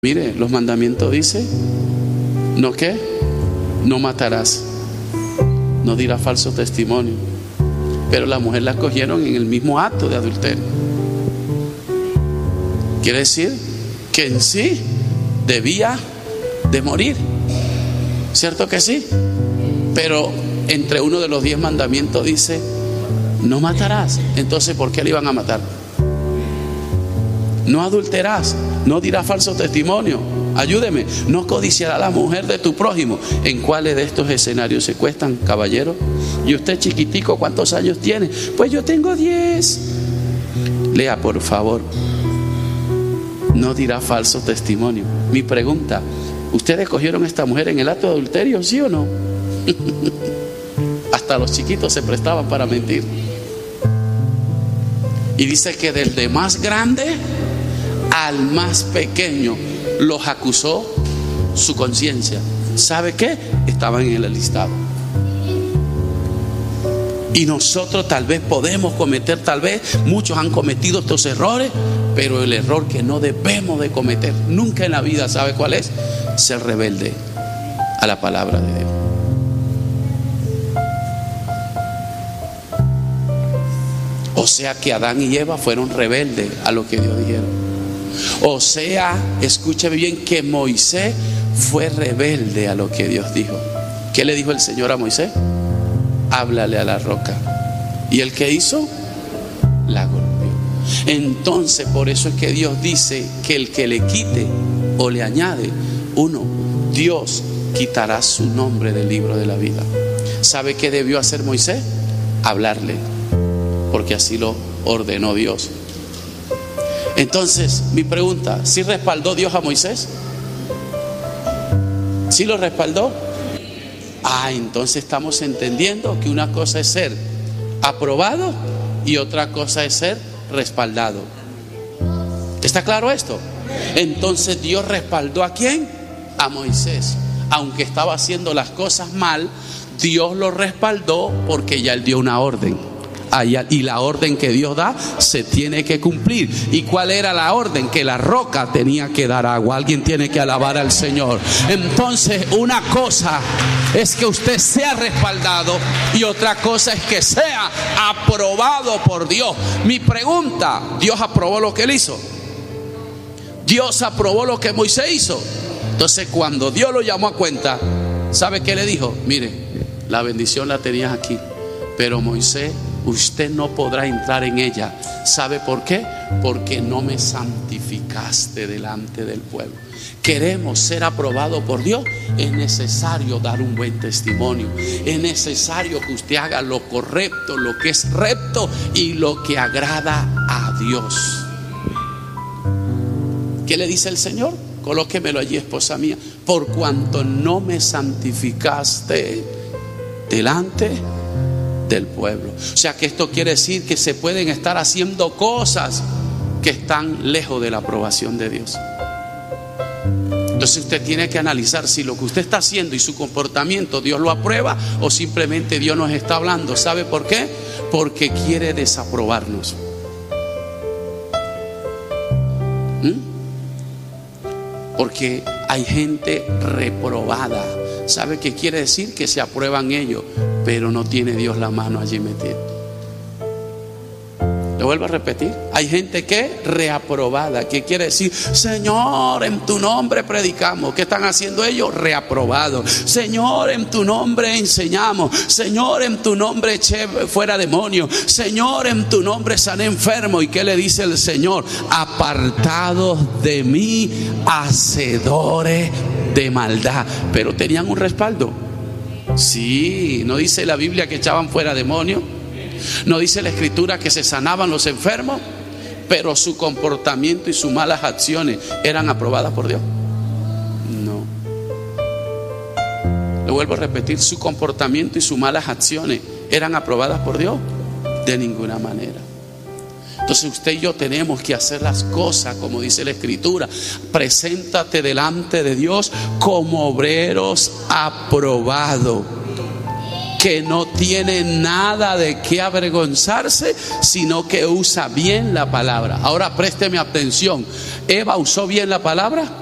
Mire, los mandamientos dicen, ¿no qué? No matarás, no dirás falso testimonio. Pero la mujer la cogieron en el mismo acto de adulterio. Quiere decir que en sí debía de morir. ¿Cierto que sí? Pero entre uno de los 10 mandamientos dice, no matarás. Entonces, ¿por qué le iban a matar? No adulterarás, no dirás falso testimonio. Ayúdeme, no codiciará la mujer de tu prójimo. ¿En cuáles de estos escenarios se cuestan, caballero? Y usted chiquitico, ¿cuántos años tiene? Pues yo tengo 10. Lea, por favor. No dirá falso testimonio. Mi pregunta, ¿ustedes cogieron a esta mujer en el acto de adulterio, sí o no? Hasta los chiquitos se prestaban para mentir. Y dice que desde más grande al más pequeño los acusó su conciencia. ¿Sabe qué? Estaban en el listado. Y nosotros tal vez podemos cometer, tal vez muchos han cometido estos errores, pero el error que no debemos de cometer nunca en la vida, ¿sabe cuál es? Ser rebelde a la palabra de Dios. O sea que Adán y Eva fueron rebeldes a lo que Dios dijeron. O sea, escúcheme bien, que Moisés fue rebelde a lo que Dios dijo. ¿Qué le dijo el Señor a Moisés? Háblale a la roca. ¿Y el que hizo? La golpeó. Entonces, por eso es que Dios dice que el que le quite o le añade uno, Dios quitará su nombre del libro de la vida. ¿Sabe qué debió hacer Moisés? Hablarle, porque así lo ordenó Dios. Entonces, mi pregunta, ¿sí respaldó Dios a Moisés? ¿Sí lo respaldó? Entonces estamos entendiendo que una cosa es ser aprobado y otra cosa es ser respaldado. ¿Está claro esto? Entonces Dios respaldó ¿a quién? A Moisés. Aunque estaba haciendo las cosas mal, Dios lo respaldó porque ya él dio una orden. Y la orden que Dios da se tiene que cumplir. ¿Y cuál era la orden? Que la roca tenía que dar agua. Alguien tiene que alabar al Señor. Entonces, una cosa es que usted sea respaldado y otra cosa es que sea aprobado por Dios. Mi pregunta, ¿Dios aprobó lo que él hizo? ¿Dios aprobó lo que Moisés hizo? Entonces, cuando Dios lo llamó a cuenta, ¿sabe qué le dijo? Mire, la bendición la tenías aquí, pero Moisés, usted no podrá entrar en ella. ¿Sabe por qué? Porque no me santificaste delante del pueblo. Queremos ser aprobados por Dios. Es necesario dar un buen testimonio. Es necesario que usted haga lo correcto, lo que es recto y lo que agrada a Dios. ¿Qué le dice el Señor? Colóquemelo allí, esposa mía. Por cuanto no me santificaste delante del pueblo. O sea que esto quiere decir que se pueden estar haciendo cosas que están lejos de la aprobación de Dios. Entonces usted tiene que analizar si lo que usted está haciendo y su comportamiento Dios lo aprueba o simplemente Dios nos está hablando. ¿Sabe por qué? Porque quiere desaprobarnos. Porque hay gente reprobada. ¿Sabe qué quiere decir? Que se aprueban ellos, pero no tiene Dios la mano allí metida. Le vuelvo a repetir, hay gente que reaprobada. ¿Qué quiere decir? Señor, en tu nombre predicamos. ¿Qué están haciendo ellos? Reaprobados. Señor, en tu nombre enseñamos. Señor, en tu nombre eché fuera demonios. Señor, en tu nombre sané enfermos. ¿Y qué le dice el Señor? Apartados de mí, hacedores de maldad. Pero tenían un respaldo. Sí, no dice la Biblia que echaban fuera demonios. No dice la Escritura que se sanaban los enfermos, pero su comportamiento y sus malas acciones eran aprobadas por Dios. No. Le vuelvo a repetir, su comportamiento y sus malas acciones eran aprobadas por Dios. De ninguna manera. Entonces usted y yo tenemos que hacer las cosas como dice la Escritura. Preséntate delante de Dios como obreros aprobados, que no tiene nada de qué avergonzarse, sino que usa bien la palabra. Ahora présteme atención. ¿Eva usó bien la palabra?